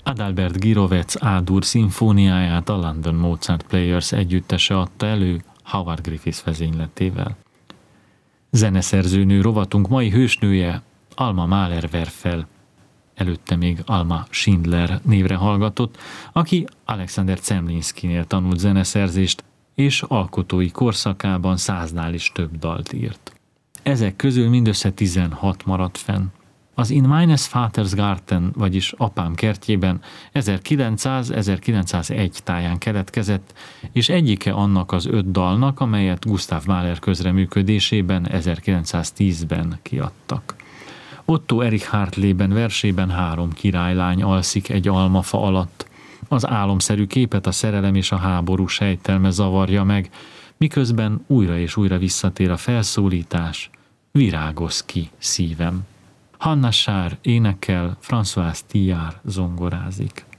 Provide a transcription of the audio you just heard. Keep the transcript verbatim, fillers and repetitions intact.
Adalbert Girovec A-dur szimfóniáját a London Mozart Players együttese adta elő Howard Griffiths vezényletével. Zeneszerzőnő rovatunk mai hősnője Alma Mahler-Werfel, előtte még Alma Schindler névre hallgatott, aki Alexander Zemlinskynél tanult zeneszerzést, és alkotói korszakában száznál is több dalt írt. Ezek közül mindössze tizenhat maradt fenn. Az In meines Vaters Garten, vagyis Apám kertjében ezerkilencszáz-ezerkilencszázegy táján keletkezett, és egyike annak az öt dalnak, amelyet Gustav Mahler közreműködésében ezerkilencszáztízben kiadtak. Otto Erich Hartleben versében három királylány alszik egy almafa alatt. Az álomszerű képet a szerelem és a háború sejtelme zavarja meg, miközben újra és újra visszatér a felszólítás: virágozz ki, szívem. Hanna Sár énekel, François Tillard zongorázik.